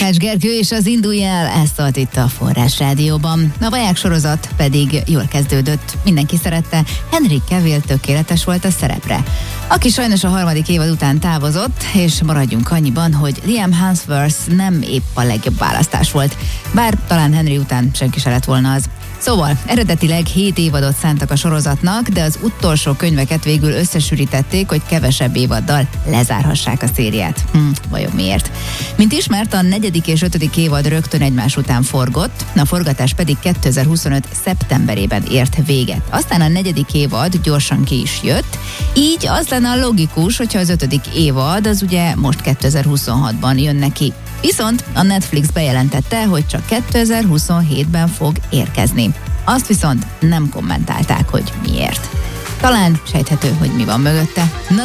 Takács Gergő és az Indulj el, ezt szólt itt a Forrás Rádióban. A Vaják sorozat pedig jól kezdődött. Mindenki szerette, Henry Cavill tökéletes volt a szerepre. Aki sajnos a harmadik évad után távozott, és maradjunk annyiban, hogy Liam Hemsworth nem épp a legjobb választás volt. Bár talán Henry után senki se lett volna az. Szóval eredetileg 7 évadot szántak a sorozatnak, de az utolsó könyveket végül összesűrítették, hogy kevesebb évaddal lezárhassák a szériát. Vajon miért? Mint ismert, a 4. és 5. évad rögtön egymás után forgott, a forgatás pedig 2025. szeptemberében ért véget. Aztán a 4. évad gyorsan ki is jött, így az lenne a logikus, hogyha az 5. évad az ugye most 2026-ban jön neki. Viszont a Netflix bejelentette, hogy csak 2027-ben fog érkezni. Azt viszont nem kommentálták, hogy miért. Talán sejthető, hogy mi van mögötte.